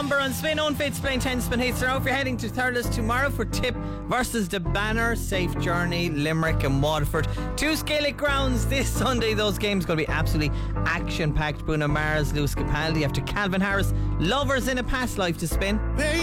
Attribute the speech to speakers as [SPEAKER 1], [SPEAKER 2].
[SPEAKER 1] number on Spin. Owen Fitz playing 10 Spin Hits. So if you're heading to Thurles tomorrow for Tip versus the Banner, Safe Journey, Limerick and Waterford. 2 Gaelic grounds this Sunday. Those games going to be absolutely action-packed. Bruno Mars, Lewis Capaldi after Calvin Harris. Lovers in a Past Life to Spin.